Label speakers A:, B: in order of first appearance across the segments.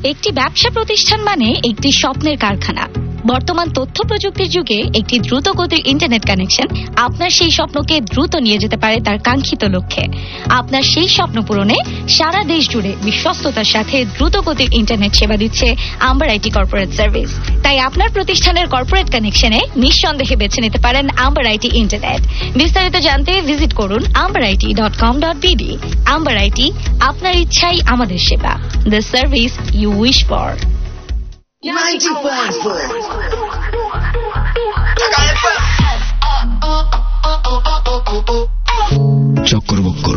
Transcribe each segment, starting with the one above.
A: একটি ব্যবসা প্রতিষ্ঠান মানে একটি স্বপ্নের কারখানা। বর্তমান তথ্য প্রযুক্তির যুগে একটি দ্রুত গতির ইন্টারনেট কানেকশন আপনার সেই স্বপ্নকে দ্রুত নিয়ে যেতে পারে তার কাঙ্ক্ষিত লক্ষ্যে। আপনার সেই স্বপ্ন পূরণে সারা দেশ জুড়ে বিশ্বস্ততার সাথে দ্রুত গতির ইন্টারনেট সেবা দিচ্ছে আম্বার আইটি কর্পোরেট সার্ভিস। তাই আপনার প্রতিষ্ঠানের কর্পোরেট কানেকশনে নিঃসন্দেহে বেছে নিতে পারেন আম্বার আইটি ইন্টারনেট। বিস্তারিত জানতে ভিজিট করুন amberit.com.bd। আম্বার আইটি, আপনার ইচ্ছাই আমাদের সেবা। The service you wish for.
B: 90.4
C: চক্কর বক্কর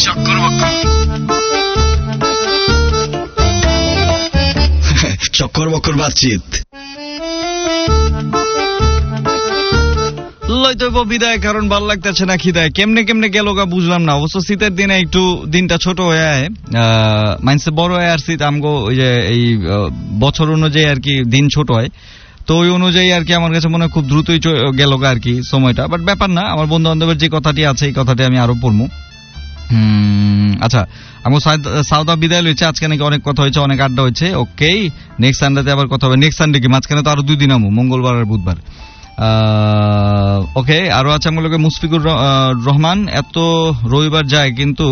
C: চক্কর বক্কর বাতচিত।
D: লইতব বিদায়, কারণ ভাল লাগতেছে না খিদায়। কেমনে কেমনে গেল গা বুঝলাম না। অবশ্য শীতের দিনে একটু দিনটা ছোট হয়ে আয়, মাইন্সে বড় হয়ে আর শীত আমগো ওই যে এই বছর অনুযায়ী আর কি দিন ছোট হয়, তো ওই অনুযায়ী আর কি আমার কাছে মনে হয় খুব দ্রুতই গেল গা আর কি সময়টা। বাট ব্যাপার না, আমার বন্ধু বান্ধবের যে কথাটি আছে এই কথাটি আমি আরো পড়বো। আচ্ছা, আমি সাউদা বিদায় লইছে। আজকে নাকি অনেক কথা হয়েছে, অনেক আড্ডা হয়েছে। ওকে, নেক্সট সানডেতে আবার কথা হবে। নেক্সট সানডে কি মাঝখানে তো আরো 2 দিন আমো, মঙ্গলবার আর বুধবার। ওকে, আরো আছে আমগুলোকে মুশফিকুর রহমান। এত রবিবার যায় কিন্তু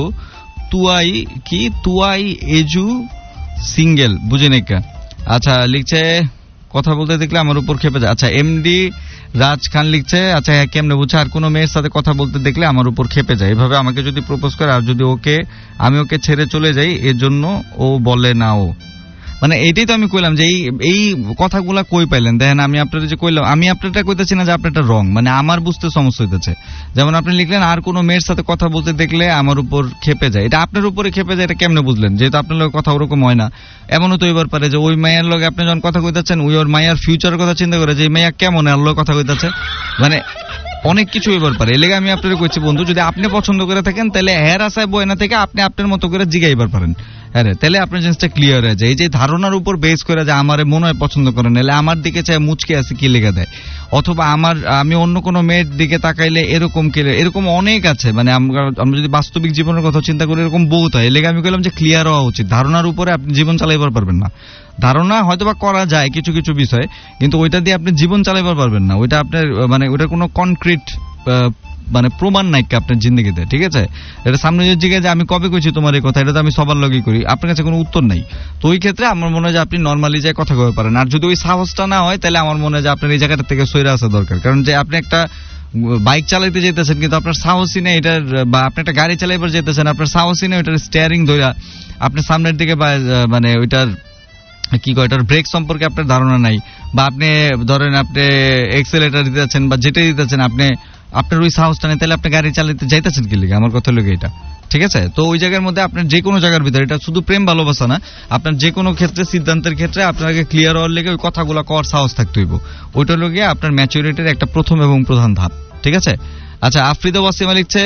D: তুয়াই এজু সিঙ্গেল বুঝে নেকা। আচ্ছা লিখছে, কথা বলতে দেখলে আমার উপর খেপে যায়। আচ্ছা, এমডি রাজ খান লিখছে, আচ্ছা কেমনে বুঝছে, আর কোনো মেয়ের সাথে কথা বলতে দেখলে আমার উপর খেপে যায়। এভাবে আমাকে যদি প্রপোজ করে আর যদি আমি ওকে ছেড়ে চলে যাই, এর জন্য ও বলে না ও, মানে এটাই তো আমি কইলাম যে এই কথাগুলা কই পাইলেন। দেখেন, আমি আপনার যে কইলাম, আমি আপনারটা কইতেছি না যে আপনারটা রং, মানে আমার বুঝতে সমস্যা হইতেছে। যেমন আপনি লিখলেন, আর কোনো মেয়ের সাথে কথা বলতে দেখলে আমার উপর খেপে যায়। এটা আপনার উপরে খেপে যায়, এটা কেমনে বুঝলেন? যেহেতু আপনার লগে কথা ওরকম হয় না। এমনও তো এবার পারে যে ওই মায়ের লগে আপনি যখন কথা কইতেছেন, ওই ওর মায়ের ফিউচারের কথা চিন্তা করে যে মাইয়া কেমন আর লগে কথা কইতেছে, মানে অনেক কিছু এবার পারে। এর লেগে আমি আপনার কইছি বন্ধু, যদি আপনি পছন্দ করে থাকেন তাহলে হের আশায় বই না থেকে আপনি আপনার মতো করে জিগাইবার পারেন। হ্যাঁ, তাহলে আপনার জিনিসটা ক্লিয়ার হয়ে যায়। এই যে ধারণার উপর বেস করে যে আমারে মনে হয় পছন্দ করেন, নাহলে আমার দিকে চাই মুচকে আছে কি লেগে দেয়, অথবা আমি অন্য কোনো মেয়ের দিকে তাকাইলে এরকম এরকম অনেক আছে। মানে আমরা যদি বাস্তবিক জীবনের কথা চিন্তা করি, এরকম বহুত হয়। এর লেগে আমি বললাম যে ক্লিয়ার হওয়া উচিত। ধারণার উপরে আপনি জীবন চালাইবার পারবেন না। ধারণা হয়তো বা করা যায় কিছু কিছু বিষয়, কিন্তু ওইটা দিয়ে আপনি জীবন চালাইবার পারবেন না। ওইটা আপনার মানে ওইটার কোনো কনক্রিট মানে প্রমাণ নাই আপনার জিন্দগিতে, ঠিক আছে? এটা সামনে যে জিজ্ঞাসা যে আমি কবে কইছি তোমার এই কথা, এটা তো আমি সবার লগেই করি, আপনার কাছে কোনো উত্তর নাই। তো ওই ক্ষেত্রে আমার মনে হয় যে আপনি নর্মালি যে কথা কইতে পারেন। আর যদি ওই সাহসটা না হয়, তাহলে আমার মনে হয় যে আপনার এই জায়গাটা থেকে সইরা আসা দরকার। কারণ যে আপনি একটা বাইক চালাইতে যেতেছেন কিন্তু আপনার সাহসই নেই এটার, বা আপনি একটা গাড়ি চালাইবার যেতেছেন আপনার সাহসই নেই ওইটার স্টিয়ারিং ধরা আপনার সামনের দিকে, বা মানে ওইটার কি কয় এটার ব্রেক সম্পর্কে আপনার ধারণা নাই, বা আপনি ধরেন আপনি এক্সেলেটার দিতেছেন বা যেটাই দিতেছেন আপনার ওই সাহসটা নেই, তাহলে আপনি গাড়ি চালাতে যাইতেছেন কি লিগে? আমার কথা লোক এটা, ঠিক আছে? তো ওই জায়গার মধ্যে আপনার যে কোনো জায়গার ভিতরে, এটা শুধু প্রেম ভালোবাসা না, আপনার যে কোনো ক্ষেত্রে সিদ্ধান্তের ক্ষেত্রে আপনাকে ক্লিয়ার হওয়ার লেগে ওই কথাগুলো কওয়ার সাহস থাকতে হইব। ওইটার লগে আপনার ম্যাচুরিটির একটা প্রথম এবং প্রধান ধাপ, ঠিক আছে? আচ্ছা, আফ্রিদা ওয়াসিমা লিখছে,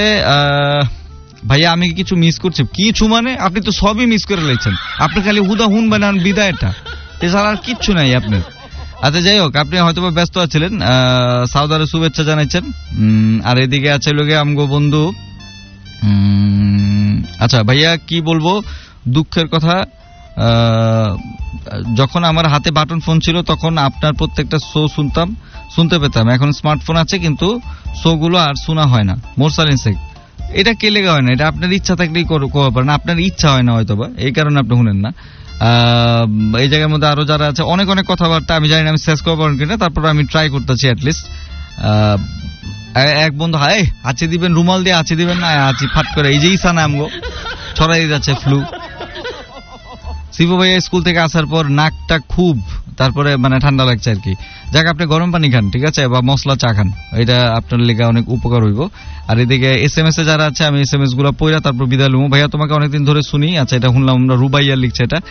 D: ভাইয়া আমি কিছু মিস করছি। কিছু মানে আপনি তো সবই মিস করে লাইছেন, আপনি খালি হুদা হুন বানান বিদায়টা, এছাড়া আর কিচ্ছু নাই আপনার। আচ্ছা যাই হোক, আপনি হয়তো ব্যস্ত আছিলেন, সাউদারে শুভেচ্ছা জানাইছেন। আর এদিকে আছে লোকে আমগো বন্ধু। আচ্ছা ভাইয়া কি বলবো, দুঃখের কথা, যখন আমার হাতে বাটন ফোন ছিল তখন আপনার প্রত্যেকটা শো শুনতে পেতাম। এখন স্মার্টফোন আছে কিন্তু শো গুলো আর শোনা হয় না। মোরসালিন শেখ, এটা কে লেগে হয় না? এটা আপনার ইচ্ছা থাকলেই করতে পারেন, আপনার ইচ্ছা হয় না হয়তো বা, এই কারণে আপনি শুনেন না। এই জায়গার মধ্যে আরো যারা আছে অনেক অনেক কথাবার্তা, আমি জানি না আমি শেষ করবো কিনা, তারপর আমি ট্রাই করতেছি অ্যাটলিস্ট। এক বন্ধু হাই আছি দিবেন, রুমাল দিয়ে আছি দিবেন না, আছি ফাট করে এই যে ইসানা আমগো ছড়াই যাচ্ছে ফ্লু। শিবু ভাইয়া স্কুল থেকে আসার পর নাকটা খুব তারপরে মানে ঠান্ডা লাগছে আর কি। যাক, আপনি গরম পানি খান, ঠিক আছে, বা মশলা চা খান, এটা আপনার লেগে অনেক উপকার হইব। আর এদিকে SMS এ যারা আছে, আমি SMS গুলো পড়া তারপর বিদায় লুমু। ভাইয়া তোমাকে অনেকদিন ধরে শুনি। আচ্ছা, এটা শুনলাম আমরা, রুবাইয়া লিখছে এটা।